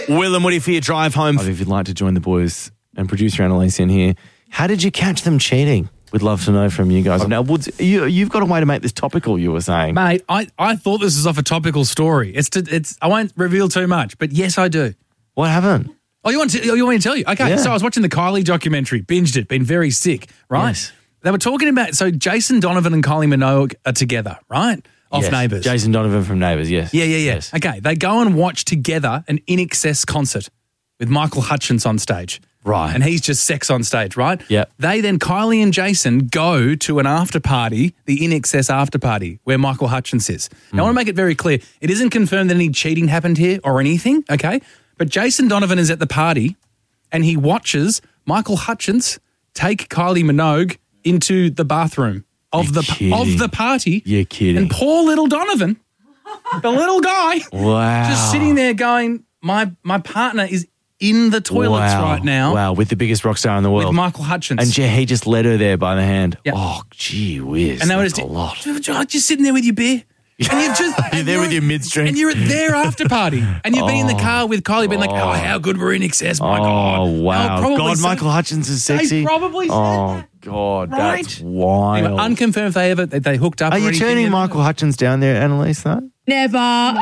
Will and Woody for your drive home. If you'd like to join the boys and producer Annalise in here, how did you catch them cheating? We'd love to know from you guys. Now, Woods, you've got a way to make this topical, you were saying. Mate, I thought this was off a topical story. I won't reveal too much, but yes, I do. What happened? Oh, you want me to tell you? Okay, Yeah. So I was watching the Kylie documentary, binged it, been very sick, right? Yes. They were talking about, so Jason Donovan and Kylie Minogue are together, right? Off Yes. Neighbours. Jason Donovan from Neighbours, yes. Yeah. Yes. Okay, they go and watch together an In Excess concert with Michael Hutchence on stage. Right. And he's just sex on stage, right? Yep. They then, Kylie and Jason, go to an after party, the In Excess after party, where Michael Hutchence is. Now, I want to make it very clear. It isn't confirmed that any cheating happened here or anything, okay? But Jason Donovan is at the party and he watches Michael Hutchence take Kylie Minogue into the bathroom of You're kidding. the party. You're kidding. And poor little Donovan, the little guy, Wow. just sitting there going, my partner is in the toilets right now Wow, with the biggest rock star in the world. with Michael Hutchence. And he just led her there by the hand. Yeah. Oh, gee whiz. And they were that's just a lot. just sitting there with your beer. And you're just You're there with your midstream. and you're at their after party, and you've been in the car with Kylie, being like, "Oh, how good we're In Excess, my God!" Oh, wow. Probably God, said- Michael Hutchence is sexy. They probably said Oh, that. God, Right? that's wild. Anyway, unconfirmed if they hooked up. Are or you anything turning yet. Michael Hutchence down there, Annalise, though? Never.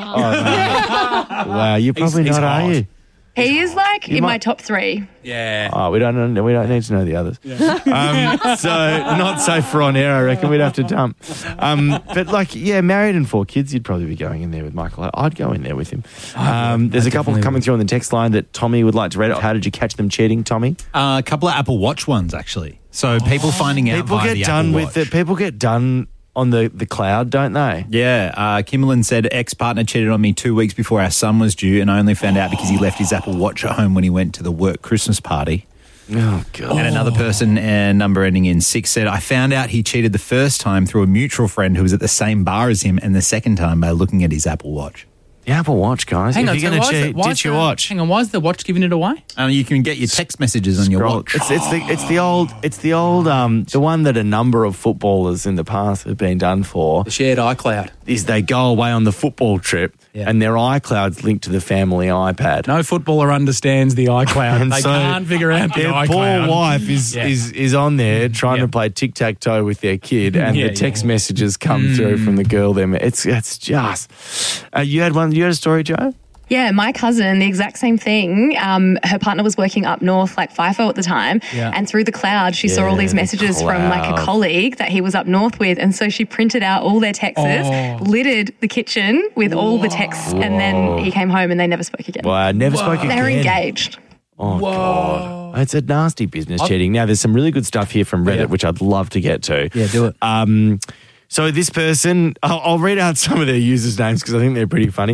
Wow, you're probably he's not, are hot. you? He is like in my might- top 3. Yeah. Oh, we don't need to know the others. So not safe for on air, I reckon. We'd have to dump. But like, yeah, married and 4 kids, you'd probably be going in there with Michael. I'd go in there with him. There's a couple coming through on the text line that Tommy would like to read. How did you catch them cheating, Tommy? A couple of Apple Watch ones, actually. So people finding out People via get the done Apple with Watch. it. People get done on the cloud, don't they? Yeah, Kimberlyn said ex-partner cheated on me 2 weeks before our son was due, and I only found out because he left his Apple Watch at home when he went to the work Christmas party. Oh, God. And another person, number ending in 6, said, I found out he cheated the first time through a mutual friend who was at the same bar as him, and the second time by looking at his Apple Watch. The Apple Watch, guys. Hang on, if you're so going why to is cheat, why is ditch your the- watch. Hang on, why is the watch giving it away? You can get your text messages on your watch. It's the old the one that a number of footballers in the past have been done for. The shared iCloud. Is they go away on the football trip Yeah. and their iCloud's linked to the family iPad. No footballer understands the iCloud. And They so can't figure out the their iCloud. poor wife is on there trying Yeah. to play tic-tac-toe with their kid, and Yeah, the text messages come through from the girl there. It's just you had a story, Joe? Yeah, my cousin, the exact same thing. Her partner was working up north, like FIFO at the time. Yeah. And through the cloud, she saw all these the messages from like a cloud. colleague that he was up north with. And so she printed out all their texts, littered the kitchen with all the texts. And then he came home and they never spoke again. Well, I never spoke again. They were engaged. Oh, God. It's a nasty business, cheating. Now, there's some really good stuff here from Reddit, which I'd love to get to. Yeah, do it. So this person, I'll read out some of their users' names because I think they're pretty funny.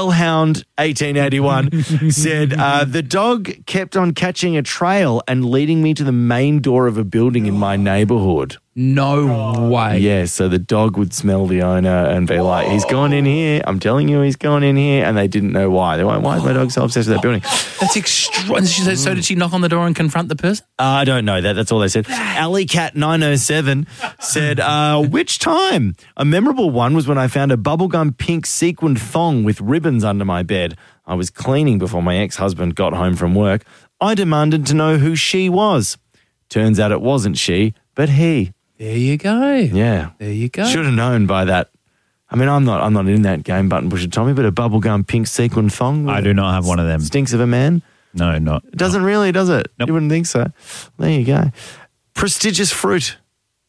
Hellhound1881 said, the dog kept on catching a trail and leading me to the main door of a building in my neighbourhood. No way. Yeah, so the dog would smell the owner and be like, he's gone in here. I'm telling you, he's gone in here. And they didn't know why. They went, why is my dog so obsessed with that building? That's extra. So did she knock on the door and confront the person? I don't know that. That's all they said. Alleycat907 said, which time? A memorable one was when I found a bubblegum pink sequined thong with ribbons under my bed. I was cleaning before my ex-husband got home from work. I demanded to know who she was. Turns out it wasn't she, but he. There you go. Yeah. There you go. Should have known by that. I mean, I'm not in that game, Button Pusher Tommy, but a bubblegum pink sequin thong. with I do not have one of them. Stinks of a man. No, not. It doesn't really, does it? Nope. You wouldn't think so. There you go. Prestigious Fruit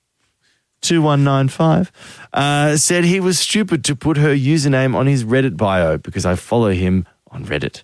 2195 said he was stupid to put her username on his Reddit bio because I follow him on Reddit.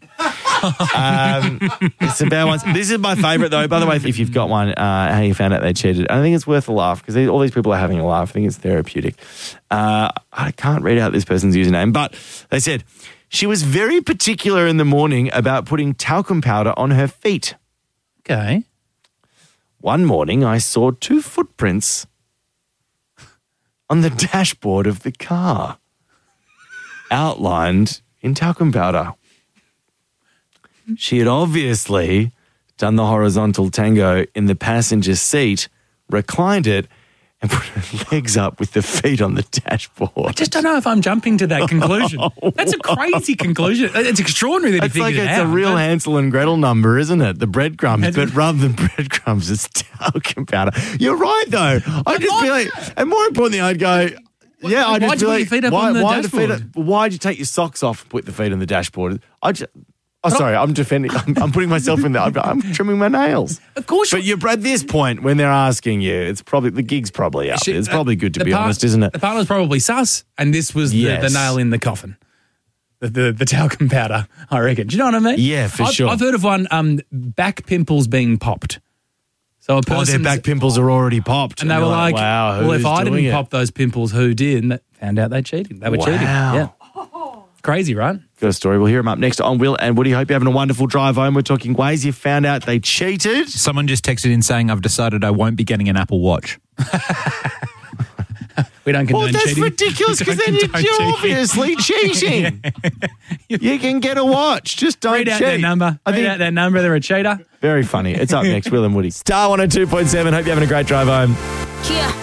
It's some bad ones. This is my favourite, though. By the way, if you've got one, how you found out they cheated, I think it's worth a laugh because all these people are having a laugh. I think it's therapeutic. I can't read out this person's username, but they said she was very particular in the morning about putting talcum powder on her feet. Okay. One morning, I saw 2 footprints on the dashboard of the car, outlined in talcum powder. She had obviously done the horizontal tango in the passenger seat, reclined it, and put her legs up with the feet on the dashboard. Just don't know if I'm jumping to that conclusion. That's a crazy conclusion. It's extraordinary that he It's like figured it's it out. a real Hansel and Gretel number, isn't it? The breadcrumbs, but rather than breadcrumbs, it's talcum powder. You're right, though. I'd just be like, and more importantly, I'd go, yeah, I'd Why'd just you be put like, your feet up on the dashboard? why'd you take your socks off and put the feet on the dashboard? Sorry, I'm defending. I'm putting myself in there. I'm trimming my nails. Of course. But you're at this point when they're asking you, it's probably the gig's probably up. It's probably good to be honest, isn't it? The partner's probably sus, and this was the nail in the coffin. The talcum powder, I reckon. Do you know what I mean? Yeah, for sure. I've heard of one, back pimples being popped. So their back pimples are already popped. And they were like, wow, well, if I doing didn't it? pop those pimples, who did? And found out they cheated. They were cheating. Yeah. Crazy, right? Got a story. We'll hear him up next on Will and Woody. Hope you're having a wonderful drive home. We're talking ways you found out they cheated. Someone just texted in saying, I've decided I won't be getting an Apple Watch. We don't condone Well, that's cheating. ridiculous because then you're obviously cheating. You can get a watch. Just don't Read cheat. out their number. Read out their number. They're a cheater. Very funny. It's up next. Will and Woody. Star 102.7. Hope you're having a great drive home. Kia.